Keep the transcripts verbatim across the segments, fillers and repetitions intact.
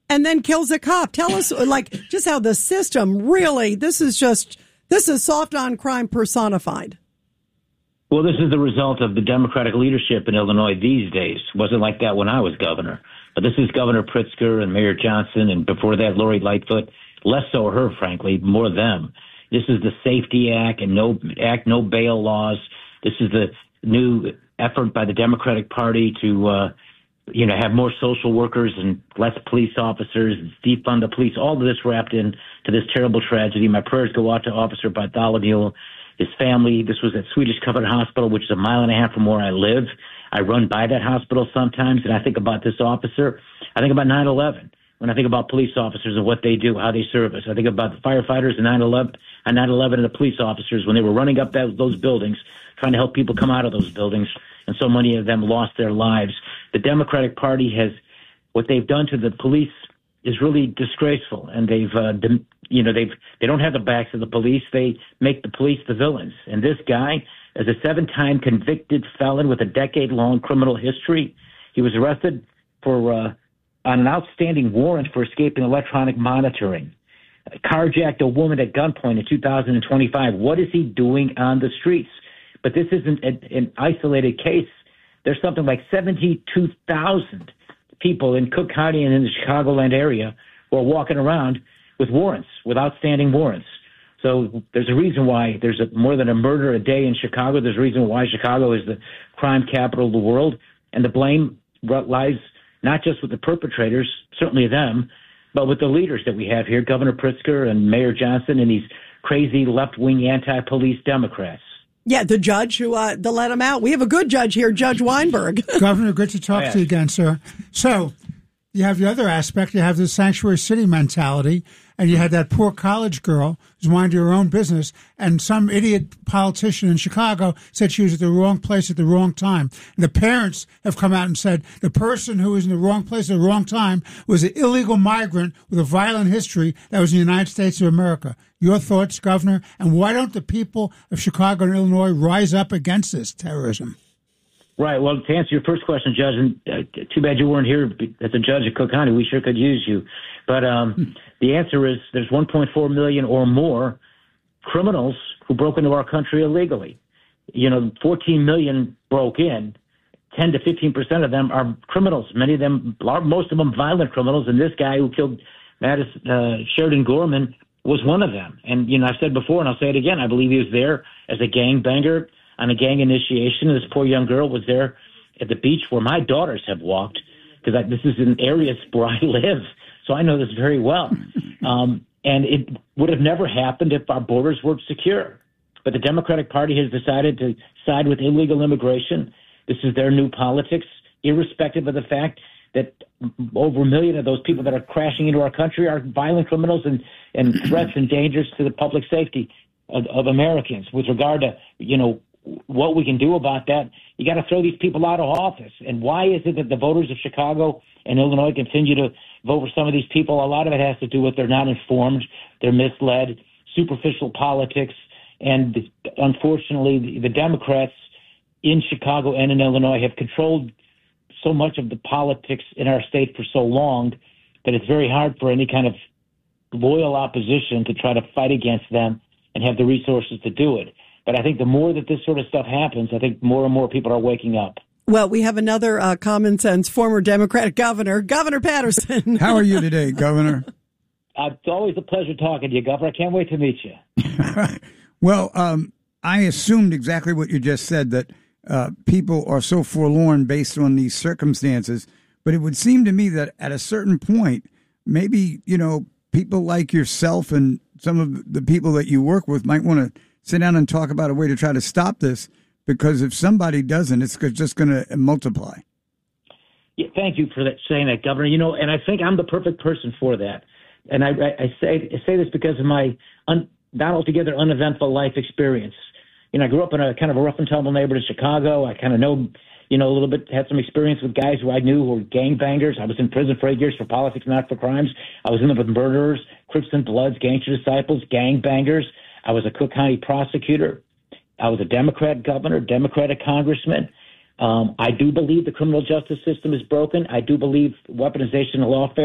and then kills a cop. Tell us, like, just how the system really, this is just, this is soft on crime personified. Well, this is the result of the Democratic leadership in Illinois these days. It wasn't like that when I was governor. But this is Governor Pritzker and Mayor Johnson, and before that, Lori Lightfoot. Less so her, frankly, more them. This is the Safety Act and no Act, no bail laws. This is the new effort by the Democratic Party to, uh, you know, have more social workers and less police officers, defund the police. All of this wrapped in to this terrible tragedy. My prayers go out to Officer Bartholomew, his family. This was at Swedish Covered Hospital, which is a mile and a half from where I live. I run by that hospital sometimes, and I think about this officer. I think about nine eleven when I think about police officers and what they do, how they serve us. I think about the firefighters and nine eleven and nine eleven and the police officers when they were running up that, those buildings, trying to help people come out of those buildings, and so many of them lost their lives. The Democratic Party has, what they've done to the police is really disgraceful, and they've, uh, you know, they've, they don't have the backs of the police. They make the police the villains. And this guy, as a seven-time convicted felon with a decade-long criminal history, he was arrested for uh, on an outstanding warrant for escaping electronic monitoring. Carjacked a woman at gunpoint in two thousand twenty-five. What is he doing on the streets? But this isn't an isolated case. There's something like seventy-two thousand people in Cook County and in the Chicagoland area who are walking around with warrants, with outstanding warrants. So there's a reason why there's a, more than a murder a day in Chicago. There's a reason why Chicago is the crime capital of the world. And the blame lies not just with the perpetrators, certainly them, but with the leaders that we have here, Governor Pritzker and Mayor Johnson and these crazy left-wing anti-police Democrats. Yeah, the judge who uh, to let him out. We have a good judge here, Judge Weinberg. Governor, good to talk oh, yeah. to you again, sir. So you have the other aspect. You have the sanctuary city mentality, and you had that poor college girl who's minding her own business, and some idiot politician in Chicago said she was at the wrong place at the wrong time. And the parents have come out and said the person who was in the wrong place at the wrong time was an illegal migrant with a violent history that was in the United States of America. Your thoughts, Governor, and why don't the people of Chicago and Illinois rise up against this terrorism? Right. Well, to answer your first question, Judge, and uh, too bad you weren't here as a judge at Cook County. We sure could use you. But um, hmm. the answer is there's one point four million or more criminals who broke into our country illegally. You know, fourteen million broke in. ten to fifteen percent of them are criminals. Many of them, most of them violent criminals. And this guy who killed Madison, uh, Sheridan Gorman was one of them. And, you know, I've said before, and I'll say it again, I believe he was there as a gangbanger on a gang initiation. This poor young girl was there at the beach where my daughters have walked, because this is an area where I live, so I know this very well. Um, and it would have never happened if our borders were secure. But the Democratic Party has decided to side with illegal immigration. This is their new politics, irrespective of the fact that over a million of those people that are crashing into our country are violent criminals and, and threats and dangers to the public safety of, of Americans. With regard to, you know, what we can do about that, you got to throw these people out of office. And why is it that the voters of Chicago and Illinois continue to vote for some of these people? A lot of it has to do with they're not informed, they're misled, superficial politics, and unfortunately, the, the Democrats in Chicago and in Illinois have controlled so much of the politics in our state for so long that it's very hard for any kind of loyal opposition to try to fight against them and have the resources to do it. But I think the more that this sort of stuff happens, I think more and more people are waking up. Well, we have another uh, common sense former Democratic governor, Governor Paterson. How are you today, Governor? Uh, it's always a pleasure talking to you, Governor. I can't wait to meet you. Well, um, I assumed exactly what you just said, that uh, people are so forlorn based on these circumstances. But it would seem to me that at a certain point, maybe, you know, people like yourself and some of the people that you work with might want to sit down and talk about a way to try to stop this, because if somebody doesn't, it's just going to multiply. Yeah, thank you for that, saying that, Governor. You know, and I think I'm the perfect person for that. And I, I say I say this because of my un, not altogether uneventful life experience. You know, I grew up in a kind of a rough and tumble neighborhood in Chicago. I kind of know, you know, a little bit, had some experience with guys who I knew who were gangbangers. I was in prison for eight years for politics, not for crimes. I was in there with murderers, Crips and Bloods, gangster disciples, gangbangers. I was a Cook County prosecutor. I was a Democrat governor, Democratic congressman. Um, I do believe the criminal justice system is broken. I do believe weaponization of lawfare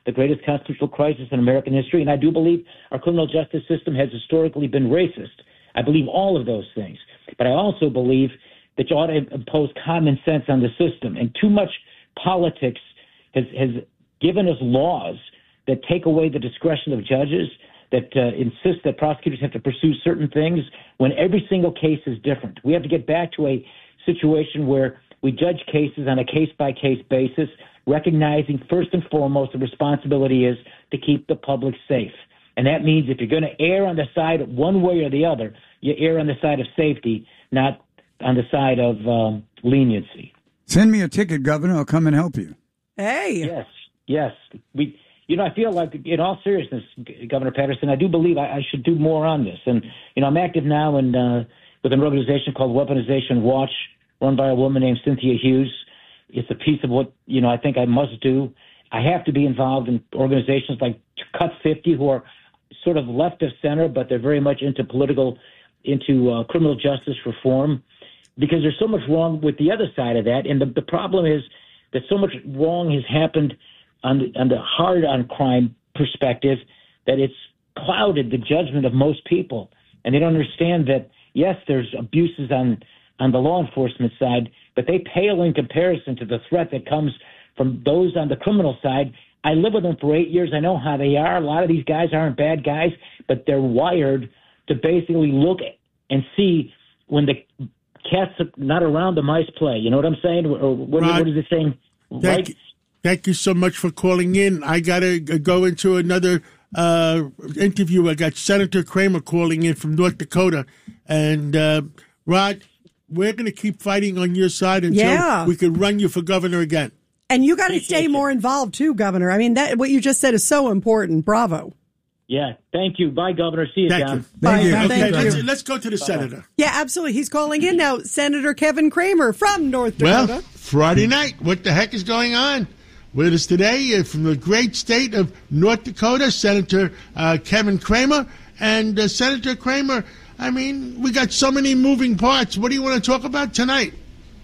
the greatest constitutional crisis in American history, and I do believe our criminal justice system has historically been racist. I believe all of those things. But I also believe that you ought to impose common sense on the system, and too much politics has, has given us laws that take away the discretion of judges, that uh, insist that prosecutors have to pursue certain things when every single case is different. We have to get back to a situation where we judge cases on a case-by-case basis, recognizing first and foremost the responsibility is to keep the public safe. And that means if you're going to err on the side of one way or the other, you err on the side of safety, not on the side of um, leniency. Send me a ticket, Governor. I'll come and help you. Hey. Yes, yes. We, you know, I feel like, in all seriousness, Governor Patterson, I do believe I, I should do more on this. And, you know, I'm active now in, uh, with an organization called Weaponization Watch, run by a woman named Cynthia Hughes. It's a piece of what, you know, I think I must do. I have to be involved in organizations like Cut fifty, who are sort of left of center, but they're very much into political, into uh, criminal justice reform, because there's so much wrong with the other side of that. And the, the problem is that so much wrong has happened on the, on the hard on crime perspective that it's clouded the judgment of most people. And they don't understand that, yes, there's abuses on, on the law enforcement side, but they pale in comparison to the threat that comes from those on the criminal side. I lived with them for eight years. I know how they are. A lot of these guys aren't bad guys, but they're wired to basically look and see when the cat's not around, the mice play. You know what I'm saying? Or what, Rod, what is it saying? Thank, right? you, thank you so much for calling in. I got to go into another uh, interview. I got Senator Kramer calling in from North Dakota. And, uh, Rod, we're going to keep fighting on your side until yeah. we can run you for governor again. And you got to stay more involved, too, Governor. I mean, that what you just said is so important. Bravo. Yeah. Thank you. Bye, Governor. See you, Thank John. you. Bye. Thank you. Thank Okay, you. let's, let's go to the Bye. Senator. Yeah, absolutely. He's calling in now. Senator Kevin Kramer from North Dakota. Well, Friday night. What the heck is going on? With us today uh, from the great state of North Dakota, Senator uh, Kevin Kramer. And uh, Senator Kramer, I mean, we got so many moving parts. What do you want to talk about tonight?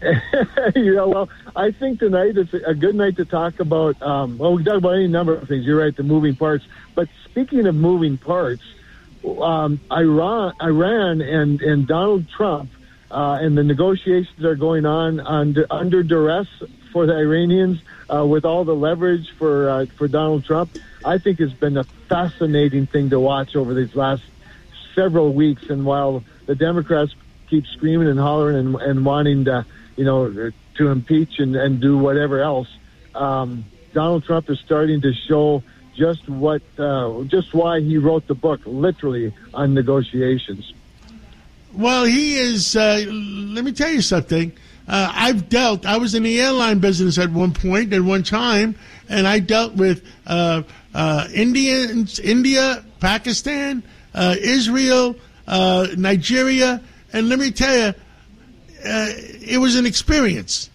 Yeah, well, I think tonight is a good night to talk about, um, well, we can talk about any number of things. You're right, the moving parts. But speaking of moving parts, um, Iran, Iran and, and Donald Trump uh, and the negotiations are going on under, under duress for the Iranians uh, with all the leverage for, uh, for Donald Trump. I think it's been a fascinating thing to watch over these last several weeks. And while the Democrats keep screaming and hollering and, and wanting to, you know, to impeach and, and do whatever else, um, Donald Trump is starting to show just what, uh, just why he wrote the book, literally, on negotiations. Well, he is, uh, let me tell you something. Uh, I've dealt, I was in the airline business at one point, at one time, and I dealt with uh, uh, Indians, India, Pakistan, uh, Israel, uh, Nigeria, and let me tell you, uh, it was an experience.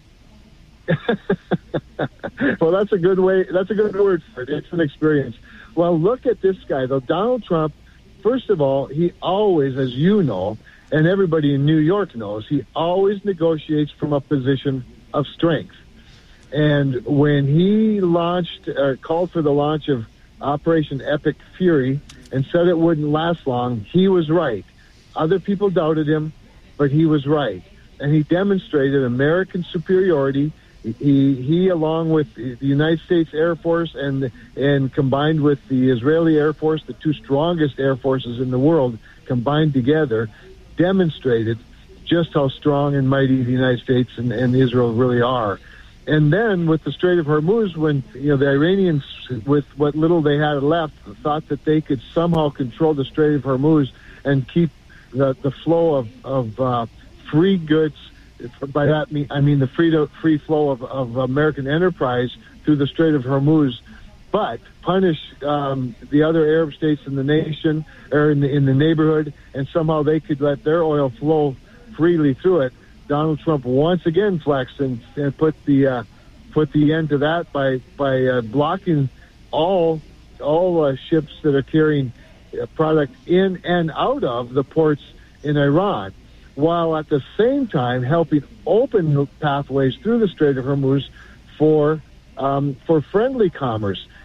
Well, that's a good way. That's a good word for it. It's an experience. Well, look at this guy, though. Donald Trump, first of all, he always, as you know, and everybody in New York knows, he always negotiates from a position of strength. And when he launched, or called for the launch of Operation Epic Fury and said it wouldn't last long, he was right. Other people doubted him, but he was right. And he demonstrated American superiority. He, he, along with the United States Air Force and and combined with the Israeli Air Force, the two strongest air forces in the world combined together, demonstrated just how strong and mighty the United States and, and Israel really are. And then with the Strait of Hormuz, when you know the Iranians, with what little they had left, thought that they could somehow control the Strait of Hormuz and keep the, the flow of, of uh, free goods, by that I mean the free, to, free flow of, of American enterprise through the Strait of Hormuz, but punish um, the other Arab states in the nation or in the, in the neighborhood, and somehow they could let their oil flow freely through it. Donald Trump once again flexed and, and put the uh, put the end to that by by uh, blocking all all uh, ships that are carrying product in and out of the ports in Iran, while at the same time helping open pathways through the Strait of Hormuz for um, for friendly commerce.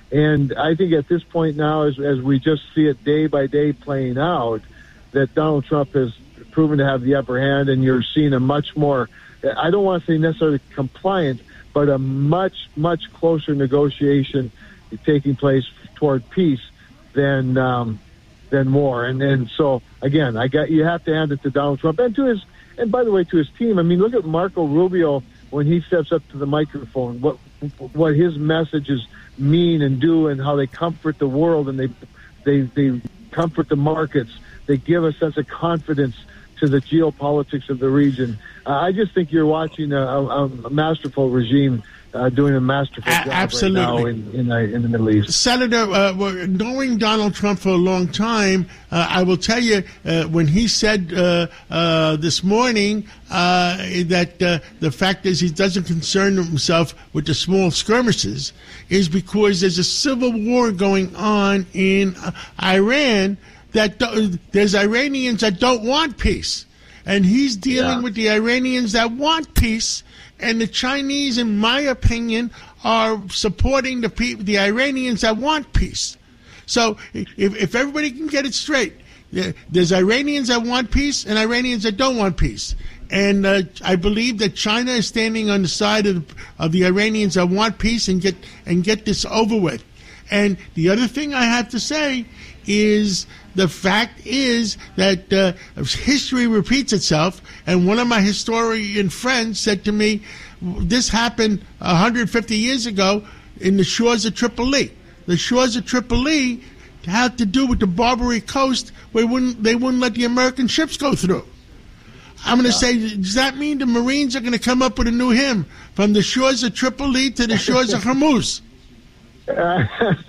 And I think at this point now, as, as we just see it day by day playing out, that Donald Trump has proven to have the upper hand, and you're seeing a much more, I don't want to say necessarily compliant, but a much, much closer negotiation taking place toward peace than um, than war. And and so, again, I got you have to hand it to Donald Trump. And to his, and by the way, to his team. I mean, look at Marco Rubio when he steps up to the microphone, what what his messages mean and do, and how they comfort the world, and they they they comfort the markets. They give a sense of confidence to the geopolitics of the region. Uh, I just think you're watching a, a, a masterful regime uh, doing a masterful job Absolutely. right now in in, uh, in the Middle East. Senator, uh, knowing Donald Trump for a long time, uh, I will tell you uh, when he said uh, uh, this morning uh, that uh, the fact is he doesn't concern himself with the small skirmishes is because there's a civil war going on in uh, Iran. That do, there's Iranians that don't want peace, and he's dealing Yeah. with the Iranians that want peace, and the Chinese, in my opinion, are supporting the pe- the Iranians that want peace. So if, if everybody can get it straight, there- there's Iranians that want peace and Iranians that don't want peace. And uh, I believe that China is standing on the side of the, of the Iranians that want peace and get and get this over with. And the other thing I have to say is the fact is that uh, history repeats itself. And one of my historian friends said to me, this happened one hundred fifty years ago in the shores of Tripoli. The shores of Tripoli had to do with the Barbary Coast where wouldn't, they wouldn't let the American ships go through. I'm going to say, does that mean the Marines are going to come up with a new hymn from the shores of Tripoli to the shores of Hormuz? Uh,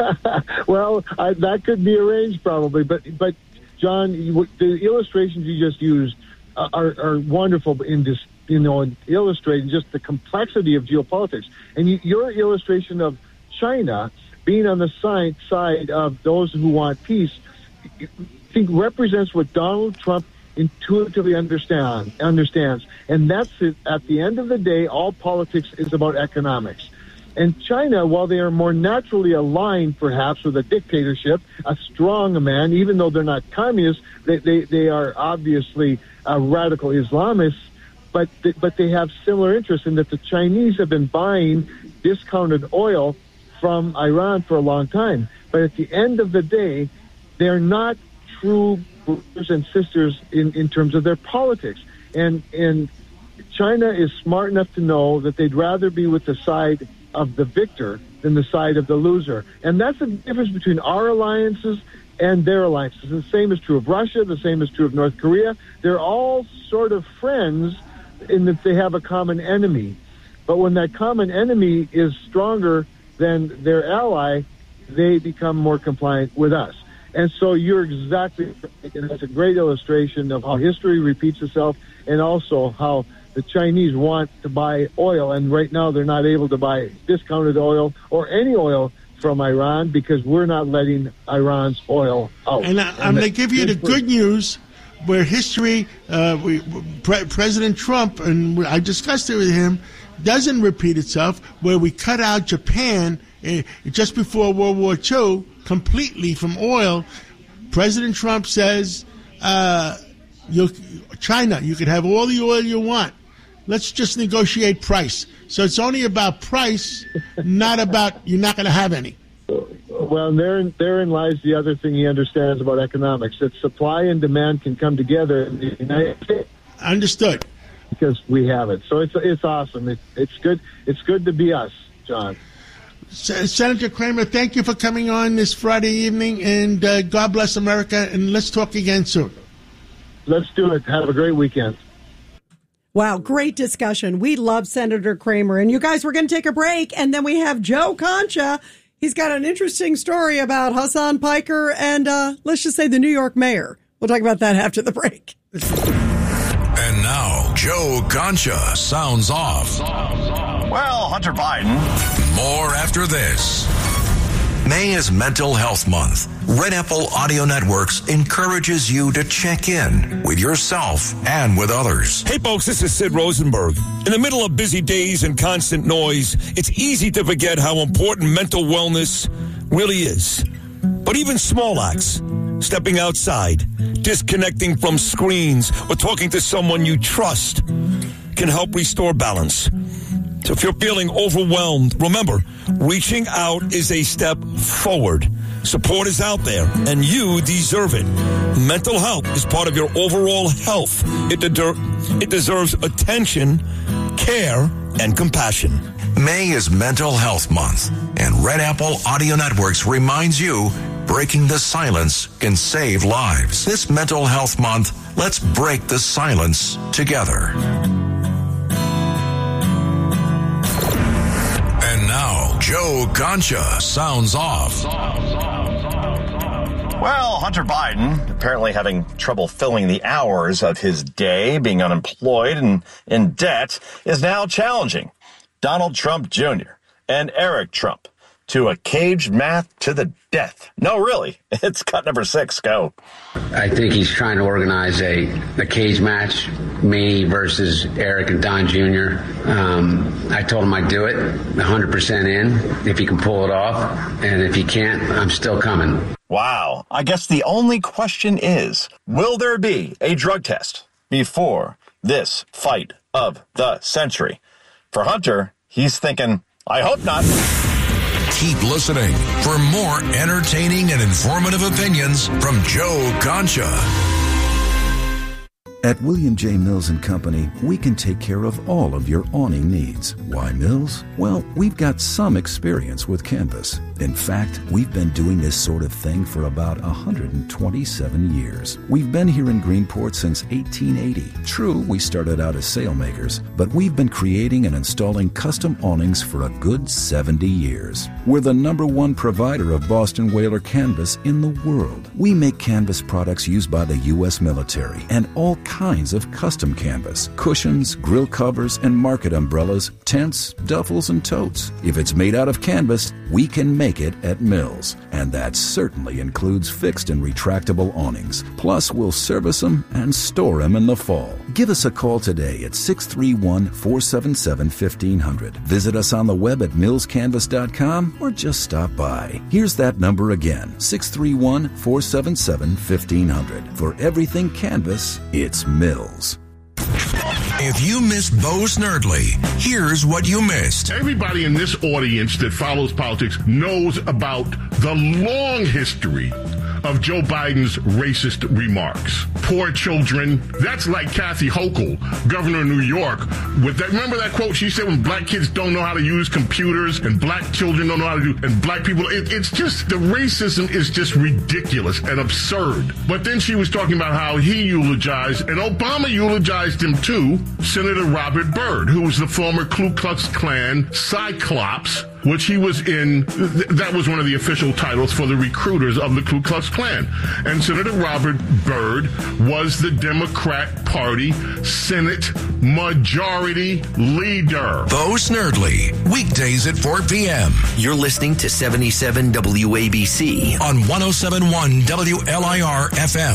well, I, that could be arranged probably, but but John, you, the illustrations you just used are, are wonderful in this, you know, in illustrating just the complexity of geopolitics. And you, your illustration of China being on the side side of those who want peace, I think represents what Donald Trump intuitively understand understands, and that's it. At the end of the day, all politics is about economics. And China, while they are more naturally aligned, perhaps, with a dictatorship, a strong man, even though they're not communists, they, they, they are obviously uh, radical Islamists, but they, but they have similar interests in that the Chinese have been buying discounted oil from Iran for a long time. But at the end of the day, they're not true brothers and sisters in, in terms of their politics. And, and China is smart enough to know that they'd rather be with the side of the victor than the side of the loser. And that's the difference between our alliances and their alliances. The same is true of Russia. The same is true of North Korea. They're all sort of friends in that they have a common enemy. But when that common enemy is stronger than their ally, they become more compliant with us. And so you're exactly right. And that's a great illustration of how history repeats itself, and also how the Chinese want to buy oil, and right now they're not able to buy discounted oil or any oil from Iran because we're not letting Iran's oil out. And I, I'm going to give you the good news, where history, uh, we, Pre- President Trump, and I discussed it with him, doesn't repeat itself, where we cut out Japan uh, just before World War Two completely from oil. President Trump says, uh, you, China, you can have all the oil you want. Let's just negotiate price. So it's only about price, not about you're not going to have any. Well, therein, therein lies the other thing he understands about economics, that supply and demand can come together in the United States. Understood. Because we have it. So it's it's awesome. It, it's good. It's good to be us, John. S- Senator Kramer, thank you for coming on this Friday evening, and uh, God bless America, and let's talk again soon. Let's do it. Have a great weekend. Wow, great discussion. We love Senator Kramer. And you guys, we're going to take a break, and then we have Joe Concha. He's got an interesting story about Hassan Piker and, uh, let's just say, the New York mayor. We'll talk about that after the break. And now, Joe Concha sounds off. Well, Hunter Biden. More after this. May is Mental Health Month. Red Apple Audio Networks encourages you to check in with yourself and with others. Hey folks, this is Sid Rosenberg. In the middle of busy days and constant noise, it's easy to forget how important mental wellness really is. But even small acts, stepping outside, disconnecting from screens, or talking to someone you trust can help restore balance. So if you're feeling overwhelmed, remember, reaching out is a step forward. Support is out there, and you deserve it. Mental health is part of your overall health. It, de- it deserves attention, care, and compassion. May is Mental Health Month, and Red Apple Audio Networks reminds you breaking the silence can save lives. This Mental Health Month, let's break the silence together. And now, Joe Concha sounds off. Well, Hunter Biden, apparently having trouble filling the hours of his day, being unemployed and in debt, is now challenging Donald Trump Junior and Eric Trump to a caged match to the death. No, really. It's cut number six. Go. I think he's trying to organize a, a cage match, me versus Eric and Don Junior Um, I told him I'd do it, one hundred percent in, if he can pull it off. And if he can't, I'm still coming. Wow. I guess the only question is, will there be a drug test before this fight of the century? For Hunter, he's thinking, I hope not. Keep listening for more entertaining and informative opinions from Joe Concha. At William J. Mills and Company, we can take care of all of your awning needs. Why Mills? Well, we've got some experience with canvas. In fact, we've been doing this sort of thing for about one hundred twenty-seven years. We've been here in Greenport since eighteen eighty. True, we started out as sailmakers, but we've been creating and installing custom awnings for a good seventy years. We're the number one provider of Boston Whaler canvas in the world. We make canvas products used by the U S military and all kinds of custom canvas, cushions, grill covers, and market umbrellas, tents, duffels, and totes. If it's made out of canvas, we can make it at Mills. And that certainly includes fixed and retractable awnings. Plus, we'll service them and store them in the fall. Give us a call today at six three one, four seven seven, one five zero zero. Visit us on the web at mills canvas dot com or just stop by. Here's that number again, six three one, four seven seven, one five zero zero. For everything canvas, it's Mills. If you missed Bo Snerdley, here's what you missed. Everybody in this audience that follows politics knows about the long history of Joe Biden's racist remarks. Poor children. That's like Kathy Hochul, governor of New York. With that, remember that quote she said, when black kids don't know how to use computers and black children don't know how to do, and black people, it, it's just, the racism is just ridiculous and absurd. But then she was talking about how he eulogized, and Obama eulogized him too, Senator Robert Byrd, who was the former Ku Klux Klan Cyclops, which he was in. Th- that was one of the official titles for the recruiters of the Ku Klux Klan. And Senator Robert Byrd was the Democrat Party Senate Majority Leader. Bo Snerdley, weekdays at four p.m. You're listening to seventy-seven W A B C on one oh seven point one W L I R F M.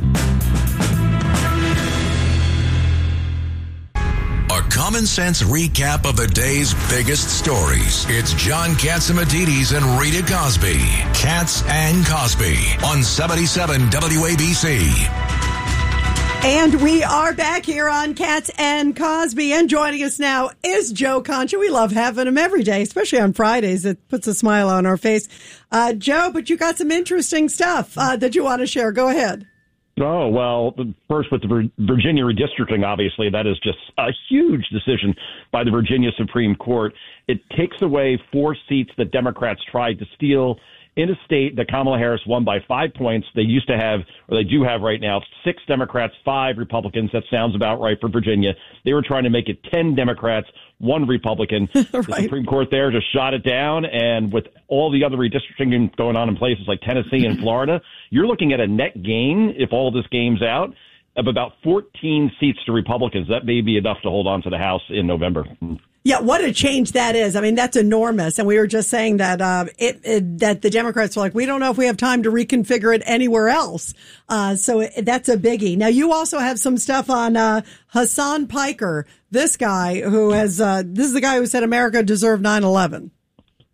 A common sense recap of the day's biggest stories. It's John Catsimatidis and Rita Cosby. Cats and Cosby on seventy-seven W A B C. And we are back here on Cats and Cosby. And joining us now is Joe Concha. We love having him every day, especially on Fridays. It puts a smile on our face. Uh, Joe, but you got some interesting stuff uh, that you want to share. Go ahead. Oh, well, first with the Virginia redistricting, obviously, that is just a huge decision by the Virginia Supreme Court. It takes away four seats that Democrats tried to steal in a state that Kamala Harris won by five points. They used to have, or they do have right now, six Democrats, five Republicans. That sounds about right for Virginia. They were trying to make it ten Democrats, one Republican. Right. The Supreme Court there just shot it down. And with all the other redistricting going on in places like Tennessee and Florida, you're looking at a net gain, if all this game's out, of about fourteen seats to Republicans. That may be enough to hold on to the House in November. Yeah, what a change that is. I mean, that's enormous. And we were just saying that uh, it, it that the Democrats were like, we don't know if we have time to reconfigure it anywhere else. Uh, so it, that's a biggie. Now, you also have some stuff on uh, Hassan Piker, this guy who has, uh, this is the guy who said America deserved nine eleven.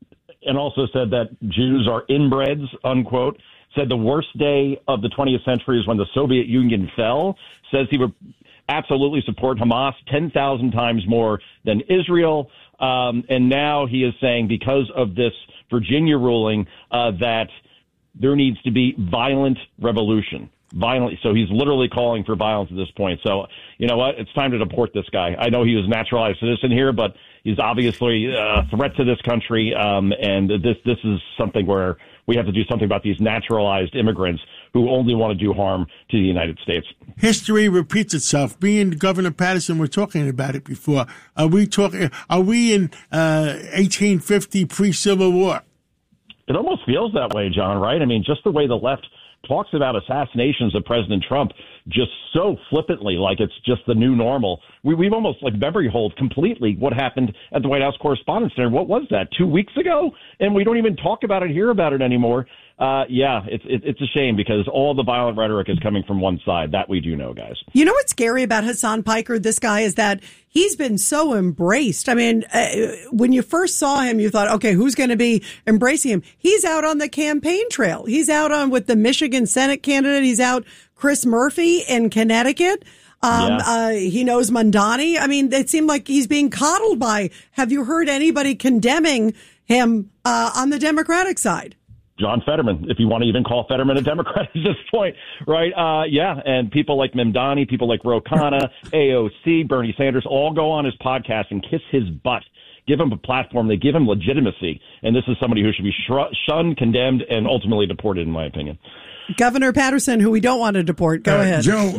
and also said that Jews are inbreds, unquote. Said the worst day of the twentieth century is when the Soviet Union fell. Says he would absolutely support Hamas ten thousand times more than Israel. Um, and now he is saying because of this Virginia ruling uh, that there needs to be violent revolution. Violent. So he's literally calling for violence at this point. So, you know what? It's time to deport this guy. I know he was a naturalized citizen here, but he's obviously a threat to this country. Um, and this this is something where we have to do something about these naturalized immigrants who only want to do harm to the United States. History repeats itself. Me and Governor Patterson were talking about it before. Are we talking? Are we in uh, eighteen fifty pre-Civil War? It almost feels that way, John. Right? I mean, just the way the left talks about assassinations of President Trump just so flippantly, like it's just the new normal. We, we've almost like memory hold completely what happened at the White House Correspondents' Center. What was that, two weeks ago? And we don't even talk about it, hear about it anymore. Uh, yeah, it's it, it's a shame because all the violent rhetoric is coming from one side. That we do know, guys. You know what's scary about Hassan Piker, this guy, is that he's been so embraced. I mean, uh, when you first saw him, you thought, okay, who's going to be embracing him? He's out on the campaign trail. He's out on with the Michigan Senate candidate. He's out Chris Murphy in Connecticut. Um, yeah. uh, he knows Mamdani. I mean, it seemed like he's being coddled by. Have you heard anybody condemning him uh, on the Democratic side? John Fetterman, if you want to even call Fetterman a Democrat at this point, right? Uh, yeah, and people like Mamdani, people like Ro Khanna, A O C, Bernie Sanders, all go on his podcast and kiss his butt. Give him a platform. They give him legitimacy. And this is somebody who should be shunned, condemned, and ultimately deported, in my opinion. Governor Patterson, who we don't want to deport. Go uh, ahead. Joe,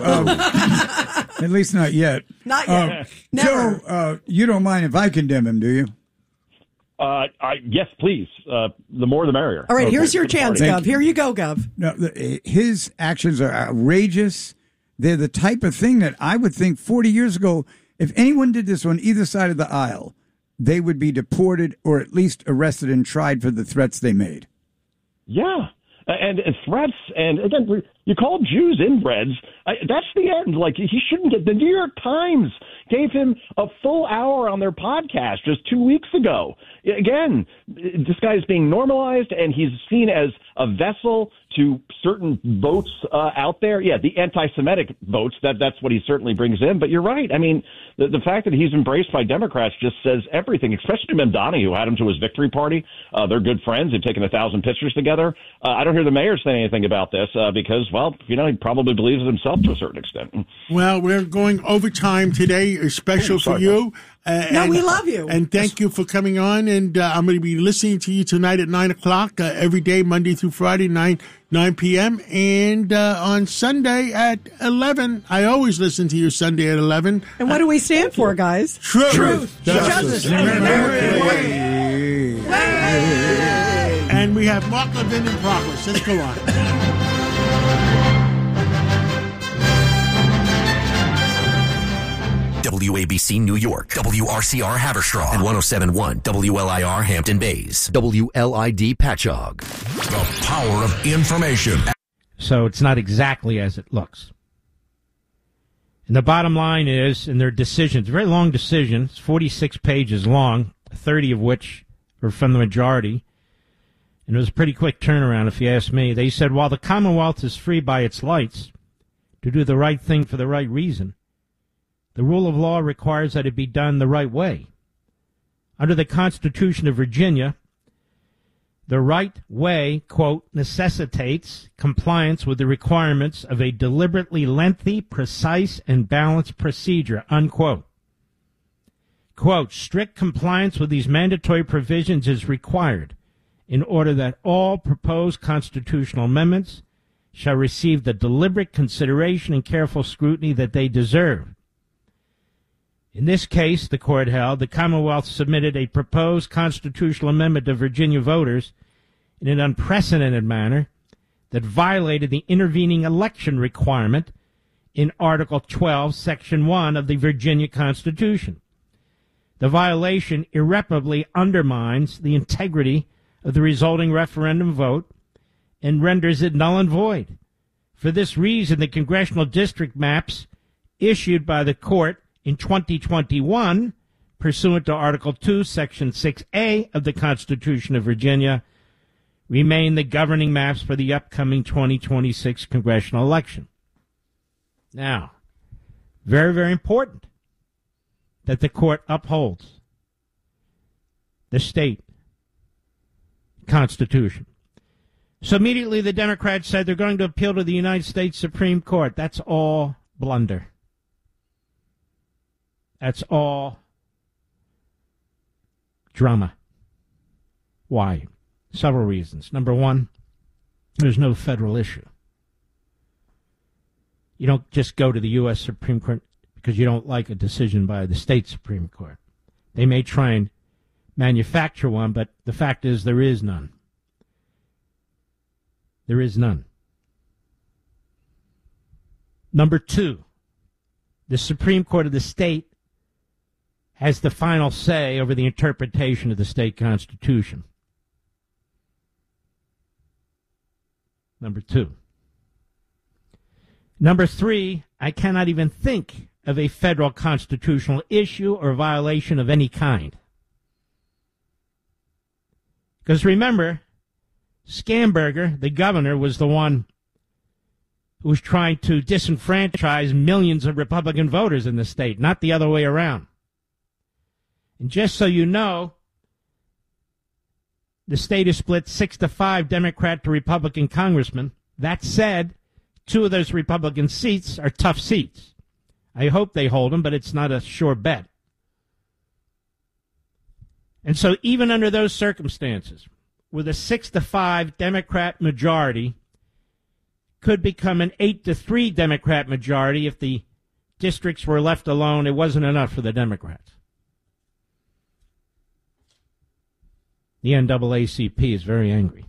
uh, at least not yet. Not yet. Uh, Joe, uh, you don't mind if I condemn him, do you? Uh, I, yes, please. Uh, the more, the merrier. All right, okay. here's your chance, Gov. You. Here you go, Gov. No, the, his actions are outrageous. They're the type of thing that I would think forty years ago, if anyone did this on either side of the aisle, they would be deported or at least arrested and tried for the threats they made. Yeah. And, and threats, and again, you call Jews inbreds. I, that's the end. Like, he shouldn't get. The New York Times gave him a full hour on their podcast just two weeks ago. Again, this guy is being normalized, and he's seen as a vessel to certain votes uh, out there. Yeah, the anti-Semitic votes, that that's what he certainly brings in. But you're right. I mean, the, the fact that he's embraced by Democrats just says everything, especially Mamdani, who had him to his victory party. Uh, they're good friends. They've taken a thousand pictures together. Uh, I don't hear the mayor saying anything about this uh, because, well, you know, he probably believes it himself to a certain extent. Well, we're going overtime today, a special for you. Uh, no, and, we love you. And thank you for coming on. And uh, I'm going to be listening to you tonight at nine o'clock uh, every day, Monday through Friday, nine p.m. And uh, on Sunday at eleven. I always listen to you Sunday at eleven. And what do we stand for, guys? Truth. Truth. Justice. Justice. And we have Mark Levin in progress. Let's go on. W A B C New York, W R C R Haverstraw, and one oh seven point one W L I R Hampton Bays, W L I D Patchogue. The power of information. So it's not exactly as it looks. And the bottom line is, in their decisions, very long decisions, forty-six pages long, thirty of which were from the majority, and it was a pretty quick turnaround if you ask me. They said, while the Commonwealth is free by its lights to do the right thing for the right reason, the rule of law requires that it be done the right way. Under the Constitution of Virginia, the right way, quote, necessitates compliance with the requirements of a deliberately lengthy, precise, and balanced procedure, unquote. Quote, strict compliance with these mandatory provisions is required in order that all proposed constitutional amendments shall receive the deliberate consideration and careful scrutiny that they deserve. In this case, the court held, the Commonwealth submitted a proposed constitutional amendment to Virginia voters in an unprecedented manner that violated the intervening election requirement in Article twelve, Section one of the Virginia Constitution. The violation irreparably undermines the integrity of the resulting referendum vote and renders it null and void. For this reason, the congressional district maps issued by the court in twenty twenty-one pursuant to Article two, Section six A of the Constitution of Virginia, remain the governing maps for the upcoming twenty twenty-six congressional election. Now, very, very important that the court upholds the state constitution. So immediately the Democrats said they're going to appeal to the United States Supreme Court. That's all blunder. That's all drama. Why? Several reasons. Number one, there's no federal issue. You don't just go to the U S Supreme Court because you don't like a decision by the state Supreme Court. They may try and manufacture one, but the fact is there is none. There is none. Number two, the Supreme Court of the state has the final say over the interpretation of the state constitution. Number two. Number three, I cannot even think of a federal constitutional issue or violation of any kind. Because remember, Schamberger, the governor, was the one who was trying to disenfranchise millions of Republican voters in the state, not the other way around. And just so you know, the state is split six to five Democrat to Republican congressmen. That said, two of those Republican seats are tough seats. I hope they hold them, but it's not a sure bet. And so even under those circumstances, with a six to five Democrat majority, could become an eight to three Democrat majority if the districts were left alone. It wasn't enough for the Democrats. The N double A C P is very angry.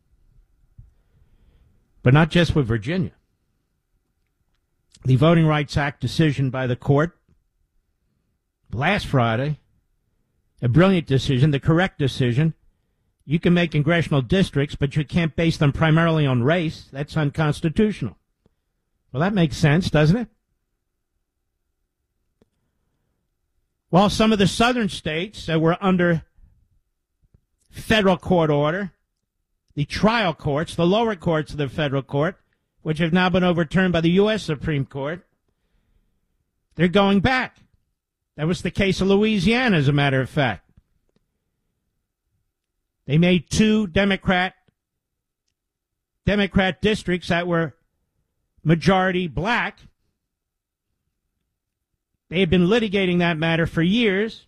But not just with Virginia. The Voting Rights Act decision by the court last Friday, a brilliant decision, the correct decision. You can make congressional districts, but you can't base them primarily on race. That's unconstitutional. Well, that makes sense, doesn't it? While some of the southern states that were under federal court order, the trial courts, the lower courts of the federal court, which have now been overturned by the U S Supreme Court, they're going back. That was the case of Louisiana, as a matter of fact. They made two Democrat Democrat districts that were majority black. They had been litigating that matter for years,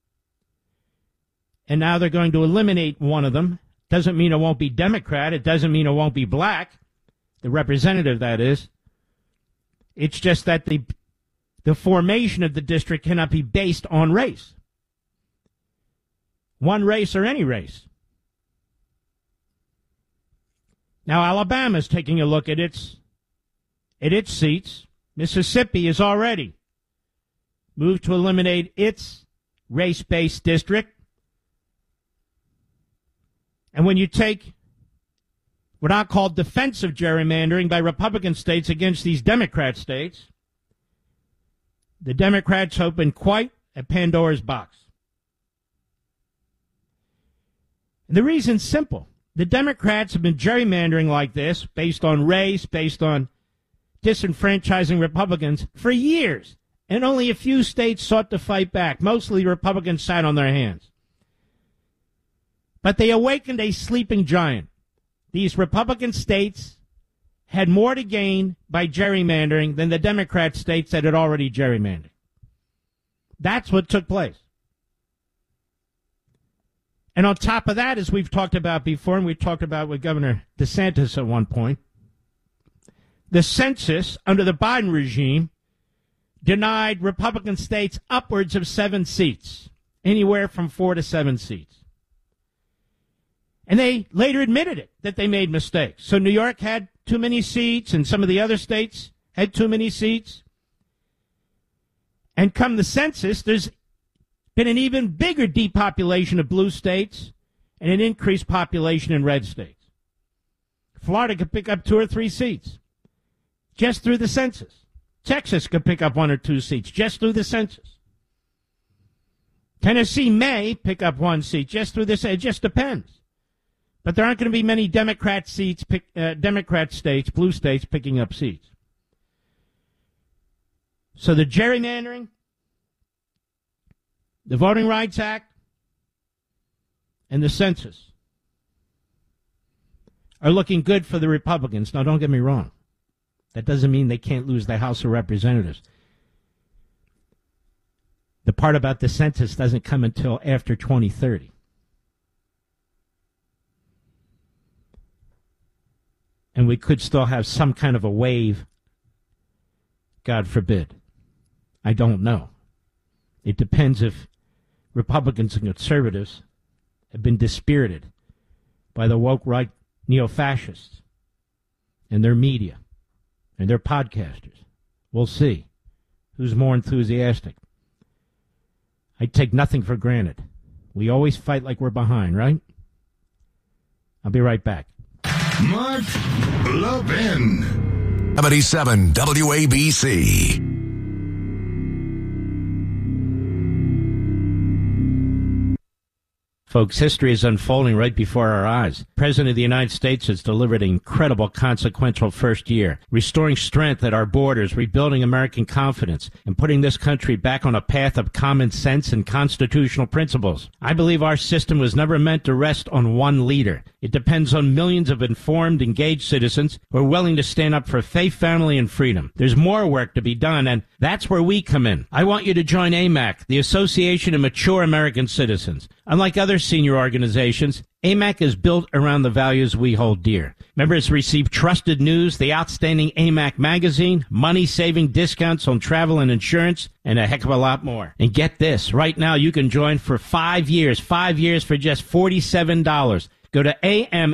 and now they're going to eliminate one of them. Doesn't mean it won't be Democrat. It doesn't mean it won't be black. The representative, that is. It's just that the the formation of the district cannot be based on race. One race or any race. Now, Alabama's taking a look at its at its seats. Mississippi is already moved to eliminate its race-based district. And when you take what I call defensive gerrymandering by Republican states against these Democrat states, the Democrats open quite a Pandora's box. And the reason's simple. The Democrats have been gerrymandering like this, based on race, based on disenfranchising Republicans, for years. And only a few states sought to fight back. Mostly Republicans sat on their hands. But they awakened a sleeping giant. These Republican states had more to gain by gerrymandering than the Democrat states that had already gerrymandered. That's what took place. And on top of that, as we've talked about before, and we talked about with Governor DeSantis at one point, the census under the Biden regime denied Republican states upwards of seven seats, anywhere from four to seven seats. And they later admitted it, that they made mistakes. So New York had too many seats, and some of the other states had too many seats. And come the census, there's been an even bigger depopulation of blue states and an increased population in red states. Florida could pick up two or three seats just through the census. Texas could pick up one or two seats just through the census. Tennessee may pick up one seat just through this. It just depends. But there aren't going to be many Democrat seats, pick, uh, Democrat states, blue states, picking up seats. So the gerrymandering, the Voting Rights Act, and the census are looking good for the Republicans. Now, don't get me wrong. That doesn't mean they can't lose the House of Representatives. The part about the census doesn't come until after twenty thirty. And we could still have some kind of a wave, God forbid. I don't know. It depends if Republicans and conservatives have been dispirited by the woke right neo-fascists and their media and their podcasters. We'll see who's more enthusiastic. I take nothing for granted. We always fight like we're behind, right? I'll be right back. Mark Levin. seventy-seven W A B C. Folks, history is unfolding right before our eyes. The President of the United States has delivered an incredible, consequential first year, restoring strength at our borders, rebuilding American confidence, and putting this country back on a path of common sense and constitutional principles. I believe our system was never meant to rest on one leader. It depends on millions of informed, engaged citizens who are willing to stand up for faith, family, and freedom. There's more work to be done, and that's where we come in. I want you to join A M A C, the Association of Mature American Citizens. Unlike other senior organizations, A M A C is built around the values we hold dear. Members receive trusted news, the outstanding A M A C magazine, money-saving discounts on travel and insurance, and a heck of a lot more. And get this, right now you can join for five years, five years for just forty-seven dollars. Go to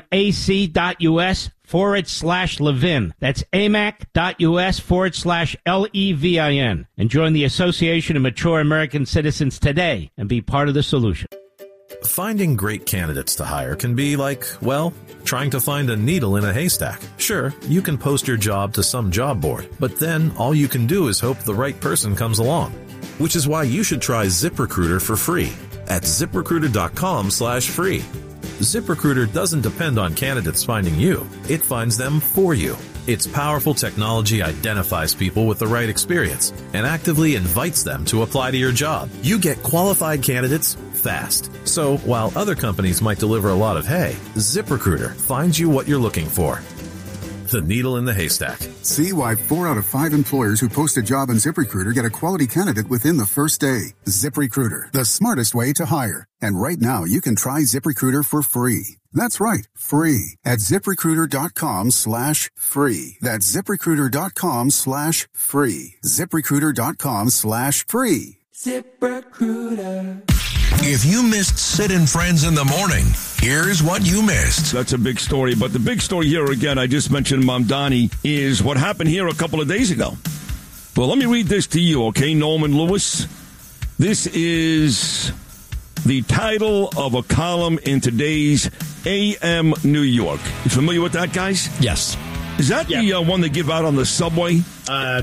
amac.us forward slash Levin. That's amac.us forward slash L E V I N. And join the Association of Mature American Citizens today and be part of the solution. Finding great candidates to hire can be like, well, trying to find a needle in a haystack. Sure, you can post your job to some job board, but then all you can do is hope the right person comes along. Which is why you should try ZipRecruiter for free at ZipRecruiter.com slash free. ZipRecruiter doesn't depend on candidates finding you. It finds them for you. Its powerful technology identifies people with the right experience and actively invites them to apply to your job. You get qualified candidates fast. So while other companies might deliver a lot of hay, ZipRecruiter finds you what you're looking for. The needle in the haystack. See why four out of five employers who post a job on ZipRecruiter get a quality candidate within the first day. ZipRecruiter, the smartest way to hire. And right now, you can try ZipRecruiter for free. That's right, free at ZipRecruiter.com slash free. That's ZipRecruiter.com slash free. ZipRecruiter.com slash free. ZipRecruiter. If you missed Sid and Friends in the morning, here's what you missed. That's a big story. But the big story here, again, I just mentioned Mamdani, is what happened here a couple of days ago. Well, let me read this to you, okay, Norman Lewis? This is the title of a column in today's A M New York. You familiar with that, guys? Yes. Is that yeah. the uh, one they give out on the subway? Uh...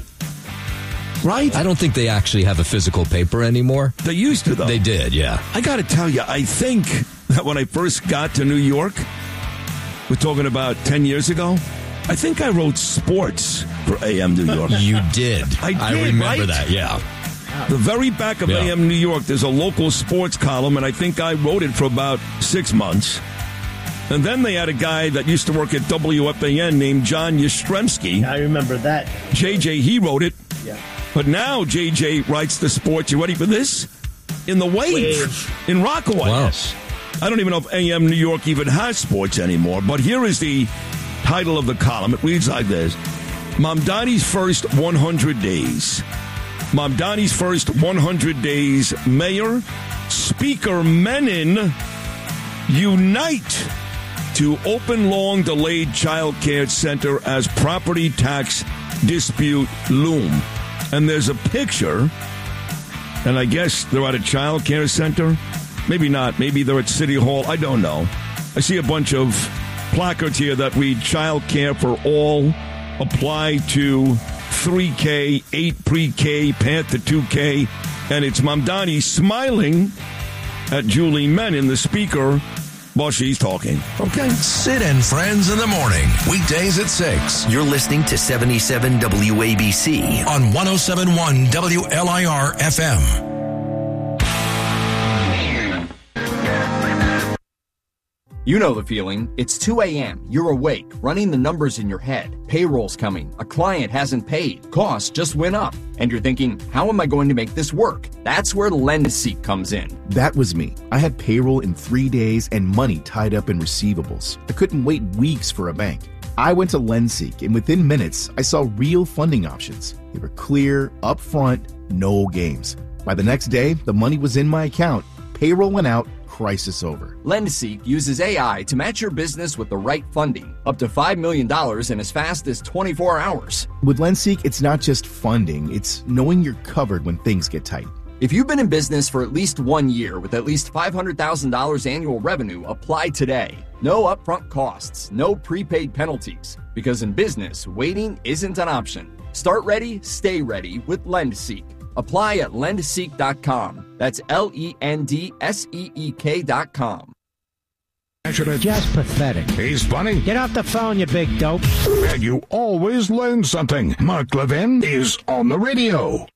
Right? I don't think they actually have a physical paper anymore. They used to, though. They did, yeah. I got to tell you, I think that when I first got to New York, we're talking about ten years ago, I think I wrote sports for A M New York. You did. I did, I remember right? that, yeah. The very back of yeah. A M New York, there's a local sports column, and I think I wrote it for about six months. And then they had a guy that used to work at W F A N named John Yastrzemski. I remember that. J J, he wrote it. Yeah. But now J J writes the sports. You ready for this? In the Wave, Wave. in Rockaway. Wow. I don't even know if A M New York even has sports anymore. But here is the title of the column. It reads like this. Mamdani's first one hundred days. Mamdani's first one hundred days. Mayor, Speaker Menon unite to open long-delayed child care center as property tax dispute loom. And there's a picture, and I guess they're at a child care center. Maybe not. Maybe they're at City Hall. I don't know. I see a bunch of placards here that read child care for all, apply to three K, eight pre-K, path to two K. And it's Mamdani smiling at Julie Menin, the speaker, while she's talking. Okay. Sid and Friends in the morning, weekdays at six. You're listening to seventy-seven W A B C on one oh seven point one W L I R F M. You know the feeling. It's two a.m. You're awake, running the numbers in your head. Payroll's coming. A client hasn't paid. Costs just went up. And you're thinking, how am I going to make this work? That's where LendSeek comes in. That was me. I had payroll in three days and money tied up in receivables. I couldn't wait weeks for a bank. I went to LendSeek, and within minutes, I saw real funding options. They were clear, upfront, no games. By the next day, the money was in my account. Payroll went out. Crisis over. LendSeek uses A I to match your business with the right funding, up to five million dollars in as fast as twenty-four hours. With LendSeek, it's not just funding, it's knowing you're covered when things get tight. If you've been in business for at least one year with at least five hundred thousand dollars annual revenue, apply today. No upfront costs, no prepaid penalties, because in business, waiting isn't an option. Start ready, stay ready with LendSeek. Apply at lend seek dot com. That's L E N D S E E K dot com. Just pathetic. He's funny. Get off the phone, you big dope. And you always learn something. Mark Levin is on the radio.